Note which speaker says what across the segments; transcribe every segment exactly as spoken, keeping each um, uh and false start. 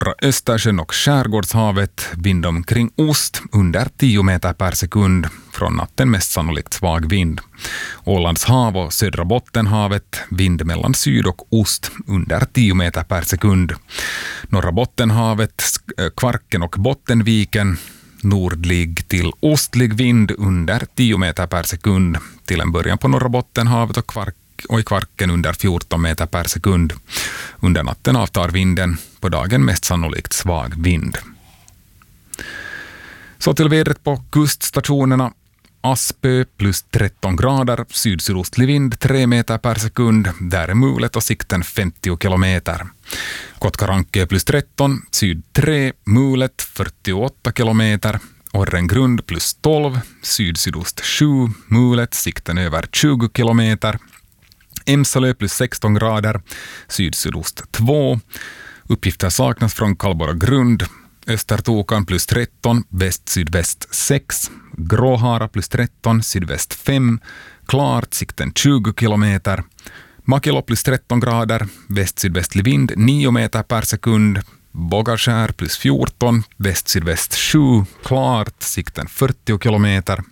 Speaker 1: norra Östersjön och skärgårdshavet vind omkring ost under tio meter per sekund. Från natten mest sannolikt svag vind. Ålands hav och södra Bottenhavet vind mellan syd och ost under tio meter per sekund. Norra Bottenhavet, Kvarken och Bottenviken nordlig till ostlig vind under tio meter per sekund. Till en början på norra Bottenhavet och Kvark och i Kvarken under fjorton meter per sekund. Under natten avtar vinden, på dagen mest sannolikt svag vind. Så till vädret på kuststationerna. Aspö plus tretton grader, syd-sydostlig vind tre meter per sekund, där är mulet och sikten femtio kilometer. Kotkarankö plus tretton, syd tre, mulet fyrtioåtta kilometer. Orrengrund plus tolv, syd-sydost sju, mulet, sikten över tjugo kilometer. Emsalö plus sexton grader, syd-sydost två. Uppgifter saknas från Kallborg grund. Östertokan plus tretton, väst-sydväst sex. Gråhara plus tretton, sydväst fem. Klart, sikten tjugo kilometer. Makelo plus tretton grader, väst-sydvästlig vind nio meter per sekund. Bogaskär plus fjorton, väst-sydväst sju. Klart, sikten fyrtio kilometer.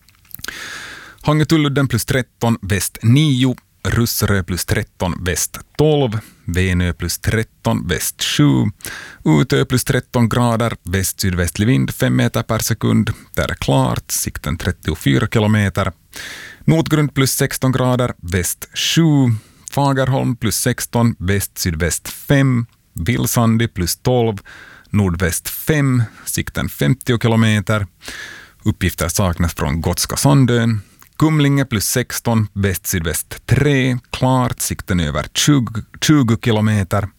Speaker 1: Hangetulludden plus tretton, väst nio. Russerö plus tretton, väst tolv. Venö plus tretton, väst sju. Utö plus tretton grader, väst-sydvästlig vind fem meter per sekund. Där är klart, sikten trettiofyra kilometer. Nordgrund plus sexton grader, väst sju. Fagerholm plus sexton, väst-sydväst fem. Vilsandi plus tolv, nordväst fem. Sikten femtio kilometer. Uppgifter saknas från Gotska Sandön. Kumlinge plus sexton, väst-sydväst tre, klart, sikten över tjugo, tjugo kilometer.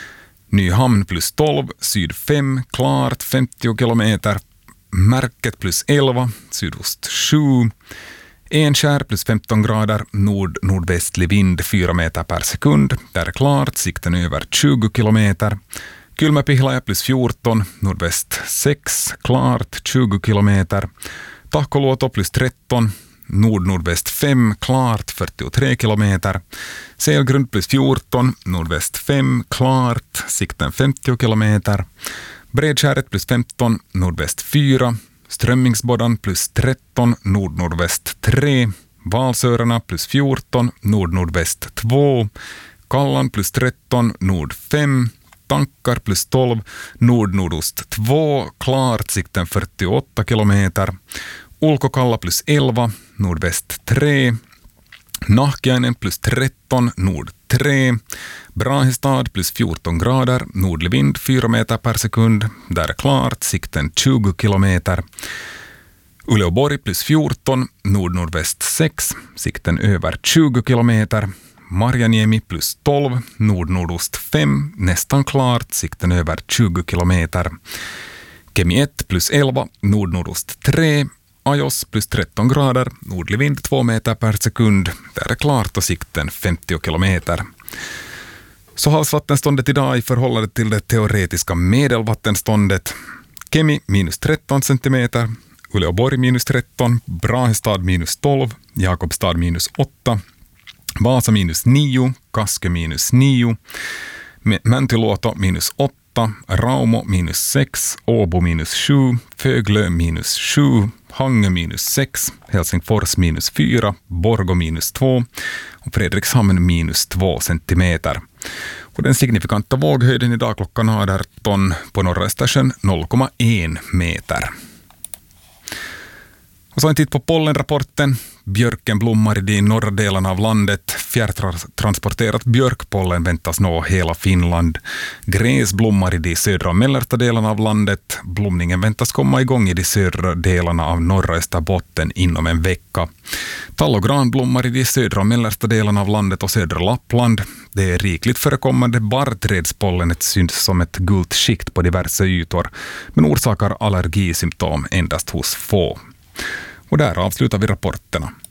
Speaker 1: Nyhamn plus tolv, syd fem, klart, femtio kilometer. Märket plus elva, sydost sju. Enskär plus femton grader, nord-nordvästlig vind fyra meter per sekund. Där är klart, sikten över tjugo kilometer. Kylmäpihlaja plus fjorton, nordväst sex, klart, tjugo kilometer. Tahkoluoto plus tretton, nord-nordväst fem, klart, fyrtiotre kilometer. Selgrund plus fjorton, nordväst fem, klart, sikten femtio kilometer. Bredskäret plus femton, nordväst fyra. Strömmingsboddan plus tretton, nord-nordväst tre. Valsörarna plus fjorton, nord-nordväst två. Kallan plus tretton, nord fem. Tankar plus tolv, nord-nordost två, klart, sikten fyrtioåtta kilometer. Ulkokalla plus elva, nordväst tre. Nahkiainen plus tretton, nord tre. Brahestad plus fjorton grader, nordlig vind fyra meter per sekund. Där är klart, sikten tjugo kilometer. Uleåborg plus fjorton, nord-nordväst sex, sikten över tjugo kilometer. Marjaniemi plus tolv, nord-nordost fem, nästan klart, sikten över tjugo kilometer. Kemi ett plus elva, nord-nordost tre. Ajos plus tretton grader, nordlig vind två meter per sekund. Där är klart och sikten femtio kilometer. Så havsvattenståndet idag i förhållande till det teoretiska medelvattenståndet. Kemi minus tretton centimeter, Uleåborg minus tretton, Brahestad minus tolv, Jakobstad minus åtta, Vasa minus nio, Kaskö minus nio, Mäntyluoto minus åtta, Raumo minus sex, Åbo minus sju, Föglö minus sju, Hangö minus sex, Helsingfors minus fyra, Borgå minus två och Fredrikshamn minus två centimeter. Och den signifikanta våghöjden idag klockan arton på norra Östersjön noll komma en meter. Och så en titt på pollenrapporten. Björken blommar i de norra delarna av landet. Fjärrtransporterat björkpollen väntas nå hela Finland. Gräs blommar i de södra och mellersta delarna av landet. Blomningen väntas komma igång i de södra delarna av norra Österbotten inom en vecka. Tall och gran blommar i de södra och mellersta delarna av landet och södra Lappland. Det är rikligt förekommande barrträdspollenet syns som ett gult skikt på diverse ytor, men orsakar allergisymptom endast hos få. Och där avslutar vi rapporterna.